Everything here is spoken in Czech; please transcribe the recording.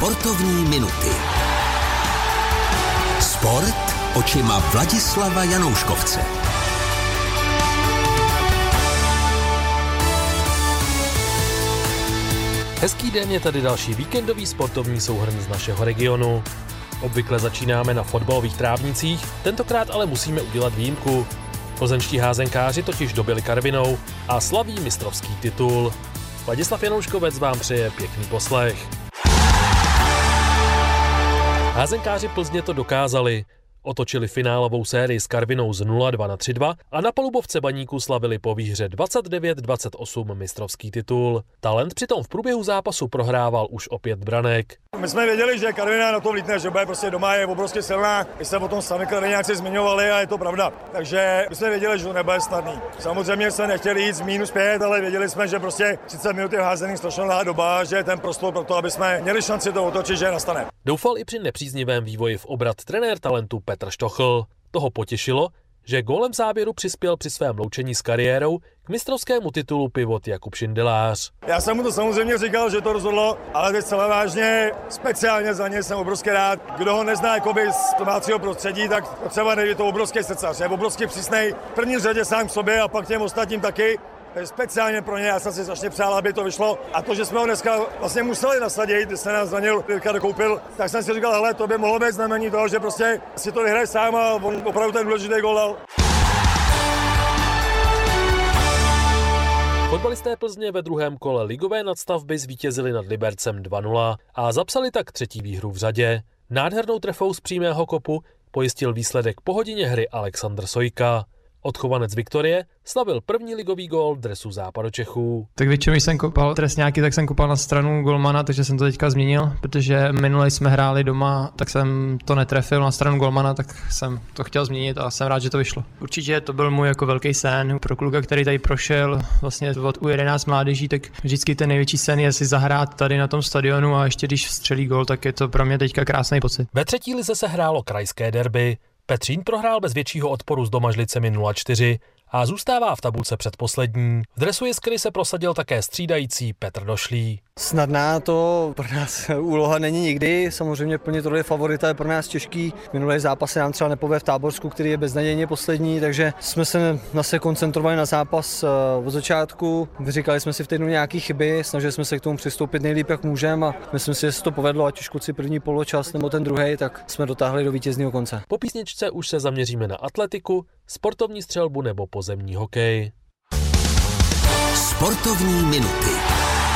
Sportovní minuty. Sport očima Vladislava Janouškovce. Hezký den, je tady další víkendový sportovní souhrn z našeho regionu. Obvykle začínáme na fotbalových trávnicích, tentokrát ale musíme udělat výjimku. Plzeňští házenkáři totiž dobyli Karvinou a slaví mistrovský titul. Vladislav Janouškovec vám přeje pěkný poslech. Házenkáři Plzně to dokázali. Otočili finálovou sérii s Karvinou z 0-2 na 3-2 a na palubovce Baníku slavili po výhře 29-28 mistrovský titul. Talent přitom v průběhu zápasu prohrával už o 5 branek. My jsme věděli, že Karviná na to vlítne, že bude prostě doma, je obrovsky silná. My jsme o tom sami Karviňáci zmiňovali a je to pravda. Takže my jsme věděli, že to nebude snadný. Samozřejmě jsme nechtěli jít z -5, ale věděli jsme, že prostě 30 minut je házený strašně dlouhá doba, že je ten prostor pro to, aby jsme měli šanci to otočit, že nastane. Doufal i při nepříznivém vývoji v obrat trenér Talentu Petr Štochl. Toho potěšilo, že gólem záběru přispěl při svém loučení s kariérou k mistrovskému titulu pivot Jakub Šindelář. Já jsem mu to samozřejmě říkal, že to rozhodlo, ale teď celé vážně, speciálně za něj jsem obrovský rád. Kdo ho nezná jakoby z domácího prostředí, tak třeba neví, to obrovský srdcař, je obrovský přísnej, v první řadě sám k sobě a pak těm ostatním taky. Speciálně pro ně, já jsem si strašně přál, aby to vyšlo. A to, že jsme ho dneska vlastně museli nasadit, když se nás zranil, Jirka dokoupil, tak jsem si říkal, hele, to by mohlo být znamení toho, že prostě si to vyhraje sám a on opravdu ten důležitý gól dal. Fotbalisté Plzně ve druhém kole ligové nadstavby zvítězili nad Libercem 2-0 a zapsali tak třetí výhru v řadě. Nádhernou trefou z přímého kopu pojistil výsledek po hodině hry Alexandr Sojka. Odchovanec Viktorie slavil první ligový gól v dresu Západočechů. Tak většinou, když jsem kopal trestňáky, tak jsem kopal na stranu golmana, takže jsem to teďka změnil, protože minule jsme hráli doma, tak jsem to netrefil na stranu golmana, tak jsem to chtěl změnit a jsem rád, že to vyšlo. Určitě to byl můj jako velký sen pro kluka, který tady prošel vlastně od U11 mládeží, tak vždycky ten největší sen je si zahrát tady na tom stadionu a ještě když vstřelí gól, tak je to pro mě teďka krásný pocit. Ve třetí lize se hrálo krajské derby. Petřín prohrál bez většího odporu s Domažlicemi 0-4 a zůstává v tabulce předposlední. V dresu Jiskry se prosadil také střídající Petr Došlý. Snadná to pro nás úloha není nikdy, samozřejmě plnit roli favorita je pro nás těžký. Minulý zápas se nám třeba nepovede v Táborsku, který je beznadějně poslední, takže jsme se zase koncentrovali na zápas od začátku. Vyříkali jsme si v týdnu nějaké chyby, snažili jsme se k tomu přistoupit nejlíp, jak můžeme a myslím si, že se to povedlo, ať už kluci první poločas nebo ten druhý, tak jsme dotáhli do vítězného konce. Po písničce už se zaměříme na atletiku, sportovní střelbu nebo pozemní hokej. Sportovní minuty.